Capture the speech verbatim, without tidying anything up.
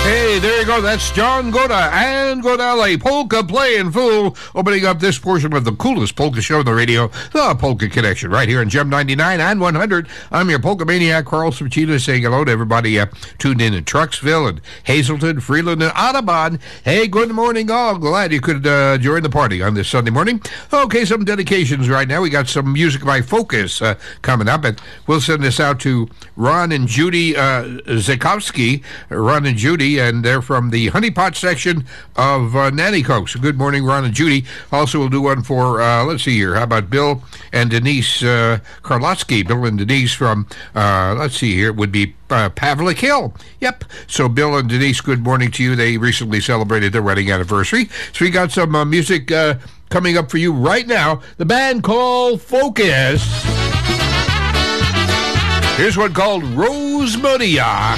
Hey, there you go. That's John Goda and Godale, Polka Playing Fool, opening up this portion of the coolest polka show on the radio, the Polka Connection, right here on Gem ninety-nine and one hundred. I'm your polka maniac, Carl Subchita, saying hello to everybody uh, tuned in in Trucksville and Hazleton, Freeland, and Audubon. Hey, good morning, all. Glad you could uh, join the party on this Sunday morning. Okay, some dedications right now. We got some Music by Focus uh, coming up, and we'll send this out to Ron and Judy uh, Zakowski. Ron and Judy, and they're from the Honeypot section of uh, Nanticoke. So good morning, Ron and Judy. Also, we'll do one for, uh, let's see here, how about Bill and Denise uh, Karlotsky? Bill and Denise from, uh, let's see here, it would be uh, Pavlik Hill. Yep. So Bill and Denise, good morning to you. They recently celebrated their wedding anniversary. So we got some uh, music uh, coming up for you right now. The band called Focus. Here's one called Rose Maria.